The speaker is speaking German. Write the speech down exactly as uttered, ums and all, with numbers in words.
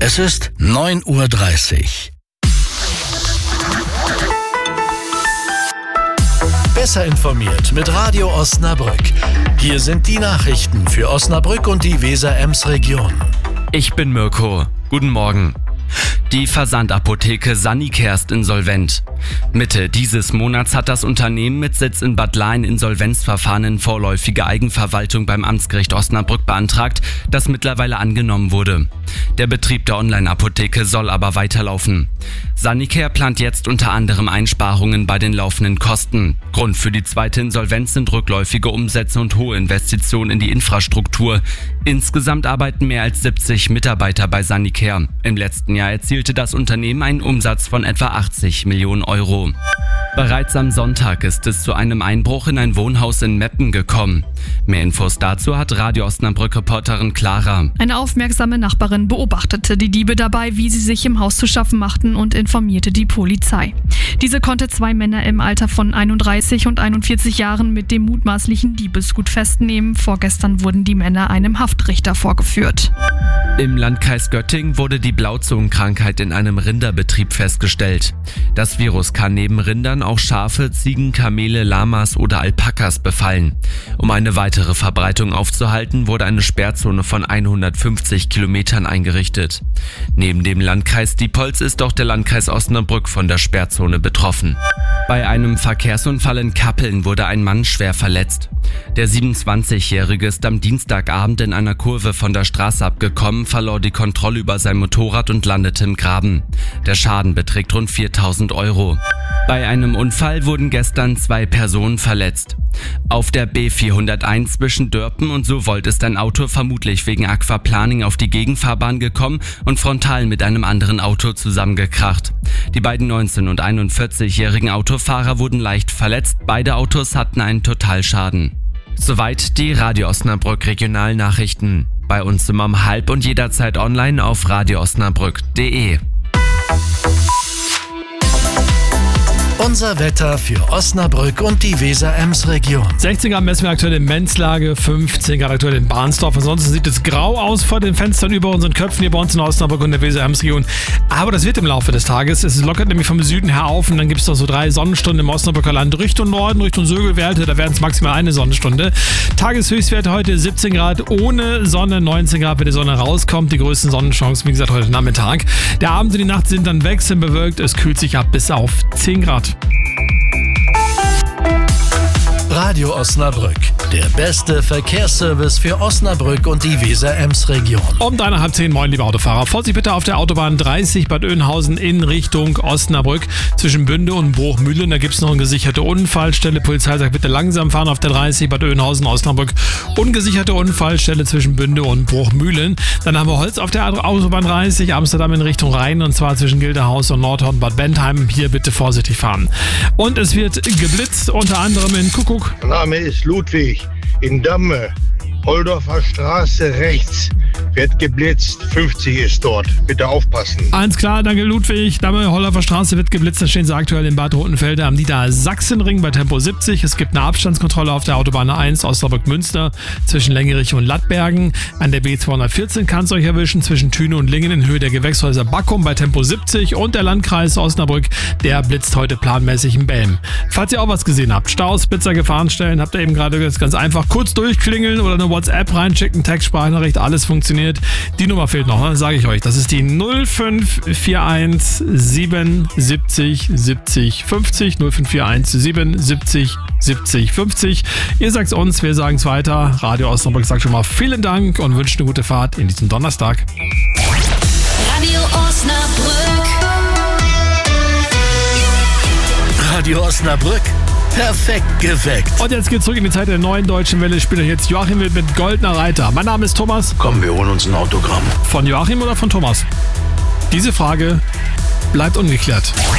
Es ist neun Uhr dreißig. Besser informiert mit Radio Osnabrück. Hier sind die Nachrichten für Osnabrück und die Weser-Ems-Region. Ich bin Mirko. Guten Morgen. Die Versandapotheke Sanicare ist insolvent. Mitte dieses Monats hat das Unternehmen mit Sitz in Bad Laien Insolvenzverfahren in vorläufige Eigenverwaltung beim Amtsgericht Osnabrück beantragt, das mittlerweile angenommen wurde. Der Betrieb der Online-Apotheke soll aber weiterlaufen. Sanicare plant jetzt unter anderem Einsparungen bei den laufenden Kosten. Grund für die zweite Insolvenz sind rückläufige Umsätze und hohe Investitionen in die Infrastruktur. Insgesamt arbeiten mehr als siebzig Mitarbeiter bei Sanicare. Im letzten Jahr erzielte das Unternehmen einen Umsatz von etwa achtzig Millionen Euro. Bereits am Sonntag ist es zu einem Einbruch in ein Wohnhaus in Meppen gekommen. Mehr Infos dazu hat Radio Osnabrück-Reporterin Clara. Eine aufmerksame Nachbarin beobachtete die Diebe dabei, wie sie sich im Haus zu schaffen machten, und informierte die Polizei. Diese konnte zwei Männer im Alter von einunddreißig und einundvierzig Jahren mit dem mutmaßlichen Diebesgut festnehmen. Vorgestern wurden die Männer einem Haftrichter vorgeführt. Im Landkreis Göttingen wurde die Blauzungenkrankheit in einem Rinderbetrieb festgestellt. Das Virus kann neben Rindern auch Schafe, Ziegen, Kamele, Lamas oder Alpakas befallen. Um eine weitere Verbreitung aufzuhalten, wurde eine Sperrzone von hundertfünfzig Kilometern eingerichtet. Neben dem Landkreis Diepholz ist auch der Landkreis Osnabrück von der Sperrzone betroffen. Bei einem Verkehrsunfall in Kappeln wurde ein Mann schwer verletzt. Der siebenundzwanzigjährige ist am Dienstagabend in einer Kurve von der Straße abgekommen, verlor die Kontrolle über sein Motorrad und landete im Graben. Der Schaden beträgt rund viertausend Euro. Bei einem Unfall wurden gestern zwei Personen verletzt. Auf der B vierhunderteins zwischen Dörpen und Sowold ist ein Auto vermutlich wegen Aquaplaning auf die Gegenfahrbahn gekommen und frontal mit einem anderen Auto zusammengekracht. Die beiden neunzehn- und einundvierzigjährigen Autofahrer wurden leicht verletzt, beide Autos hatten einen Totalschaden. Soweit die Radio Osnabrück Regionalnachrichten. Bei uns immer um halb und jederzeit online auf radio osnabrück punkt de. Unser Wetter für Osnabrück und die Weser-Ems-Region. sechzehn Grad messen wir aktuell in Menzlage, fünfzehn Grad aktuell in Bahnsdorf. Ansonsten sieht es grau aus vor den Fenstern über unseren Köpfen hier bei uns in Osnabrück und der Weser-Ems-Region. Aber das wird im Laufe des Tages. Es lockert nämlich vom Süden her auf und dann gibt es noch so drei Sonnenstunden im Osnabrücker Land Richtung Norden, Richtung Sögelwerte. Da werden es maximal eine Sonnenstunde. Tageshöchstwerte heute siebzehn Grad ohne Sonne, neunzehn Grad, wenn die Sonne rauskommt. Die größten Sonnenchancen, wie gesagt, heute Nachmittag. Der Abend und die Nacht sind dann wechselnd bewölkt. Es kühlt sich ab bis auf zehn Grad. Radio Osnabrück, der beste Verkehrsservice für Osnabrück und die Weser-Ems-Region. Um drei nach halb zehn, moin liebe Autofahrer. Vorsicht bitte auf der Autobahn dreißig Bad Oeynhausen in Richtung Osnabrück zwischen Bünde und Bruchmühlen. Da gibt es noch eine gesicherte Unfallstelle. Polizei sagt bitte langsam fahren auf der dreißig Bad Oeynhausen, Osnabrück. Ungesicherte Unfallstelle zwischen Bünde und Bruchmühlen. Dann haben wir Holz auf der Autobahn dreißig, Amsterdam in Richtung Rhein, und zwar zwischen Gilderhaus und Nordhorn Bad Bentheim. Hier bitte vorsichtig fahren. Und es wird geblitzt, unter anderem in Kuckuck. Mein Name ist Ludwig. In Damme, Holdorfer Straße rechts, wird geblitzt. fünfzig ist dort. Bitte aufpassen. Alles klar, danke Ludwig. Damme, Holdorfer Straße wird geblitzt. Da stehen sie aktuell in Bad Rotenfelde am Niedersachsenring bei Tempo siebzig. Es gibt eine Abstandskontrolle auf der Autobahn eins Osnabrück-Münster zwischen Längerich und Lattbergen. An der B zweihundertvierzehn kann es euch erwischen zwischen Thüne und Lingen in Höhe der Gewächshäuser Backum bei Tempo siebzig. Und der Landkreis Osnabrück, der blitzt heute planmäßig in Belm. Falls ihr auch was gesehen habt, Staus, Blitzer, Gefahrenstellen, habt ihr eben gerade ganz einfach kurz durchklingeln oder eine WhatsApp reinschicken, Text-Sprachnachricht, alles funktioniert. Die Nummer fehlt noch, ne? Sage ich euch. Das ist die null fünf vier eins sieben siebzig siebzig fünfzig. null fünf vier eins sieben siebzig siebzig fünfzig. Ihr sagt's uns, wir sagen's weiter. Radio Osnabrück sagt schon mal vielen Dank und wünscht eine gute Fahrt in diesem Donnerstag. Radio Osnabrück. Radio Osnabrück, perfekt geweckt. Und jetzt geht's zurück in die Zeit der neuen Deutschen Welle. Spielt euch jetzt Joachim mit Goldener Reiter. Mein Name ist Thomas. Komm, wir holen uns ein Autogramm. Von Joachim oder von Thomas? Diese Frage bleibt ungeklärt.